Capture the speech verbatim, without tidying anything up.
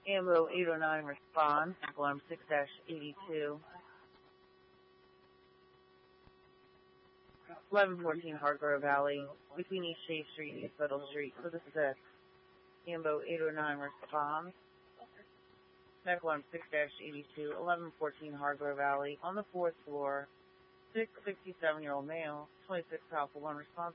Ambo eight oh nine respond, alarm six eighty-two. eleven fourteen Hargrove Valley, between East Shade Street and East Middle Street, for the six. Ambo eight oh nine responds. Medical alarm six eighty-two, eleven fourteen Hargrove Valley, on the fourth floor, six sixty-seven-year-old male, twenty-six Alpha one response